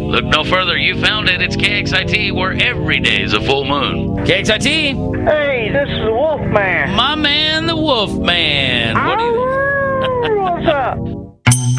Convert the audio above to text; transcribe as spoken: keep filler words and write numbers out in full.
Look no further. You found it. It's K X I T, where every day is a full moon. K X I T. Hey, this is the Wolf Man. My man, the Wolf Man. What do you... What's up?